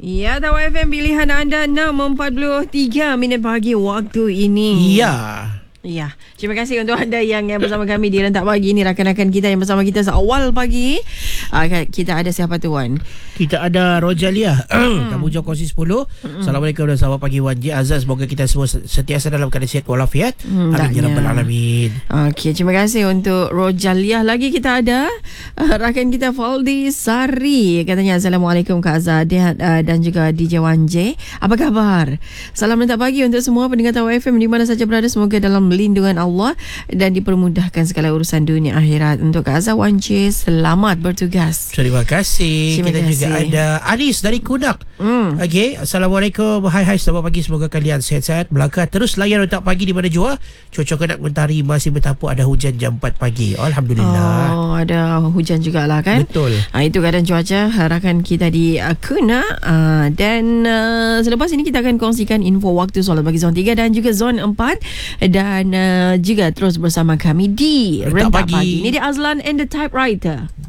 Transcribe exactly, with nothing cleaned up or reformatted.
Ya, Tawa F M pilihan anda enam empat puluh tiga minit pagi waktu ini. Ya. Ya, terima kasih untuk anda yang, yang bersama kami di Rentak Pagi ini. Rakan-rakan kita yang bersama kita seawal pagi. uh, Kita ada siapa tuan? Kita ada Rojalia Tamu Jom Kongsi sepuluh. mm. Assalamualaikum dan selamat pagi Wan J Azaz. Semoga kita semua sentiasa dalam keadaan sihat walafiat. hmm, Amin ya rabbal alamin. Okey, terima kasih untuk Rojalia. Lagi kita ada uh, rakan kita Faldi Sari. Katanya Assalamualaikum Kak Azhar uh, dan juga D J Wan J. Apa khabar? Salam Rentak Pagi untuk semua pendengar Tawa F M di mana saja berada. Semoga dalam lindungan Allah dan dipermudahkan segala urusan dunia akhirat. Untuk Kak Azhar, Wan J, selamat bertugas. Terima kasih. Terima kita kasih. juga ada Anis dari Kunak. Hmm. Okey, Assalamualaikum. Hai hai, selamat pagi. Semoga kalian sihat-sihat. Melangkah terus layan Rentak Pagi di mana jua. Cuaca Kedah Mentari masih bertapuk, ada hujan jam empat pagi. Alhamdulillah. Oh, ada hujan jugalah kan? Betul. Ha, itu keadaan cuaca rakan kita di uh, Kunak. Uh, dan uh, selepas ini kita akan kongsikan info waktu solat bagi zon tiga dan juga zon empat. Dan uh, juga terus bersama kami di Rentak Rentak Pagi. Pagi. Ini dia Azlan and the Typewriter.